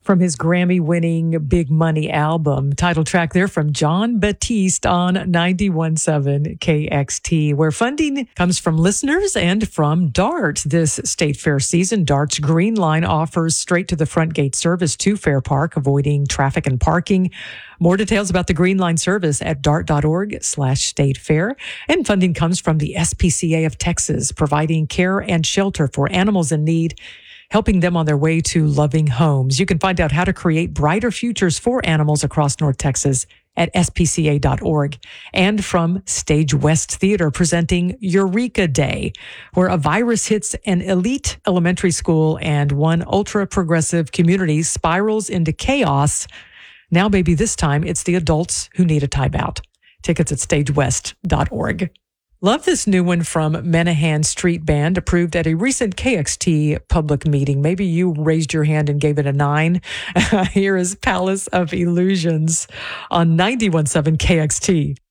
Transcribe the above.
from his Grammy-winning Big Money album. Title track there from Jon Batiste on 91.7 KXT, where funding comes from listeners and from DART. This State Fair season, DART's Green Line offers straight-to-the-front gate service to Fair Park, avoiding traffic and parking. More details about the Green Line service at dart.org/State Fair. And funding comes from the SPCA of Texas, providing care and shelter for animals in need, helping them on their way to loving homes. You can find out how to create brighter futures for animals across North Texas at spca.org. And from Stage West Theater, presenting Eureka Day, where a virus hits an elite elementary school and one ultra-progressive community spirals into chaos. Now, maybe this time it's the adults who need a timeout. Tickets at stagewest.org. Love this new one from Menahan Street Band, approved at a recent KXT public meeting. Maybe you raised your hand and gave it a 9. Here is Palace of Illusions on 91.7 KXT.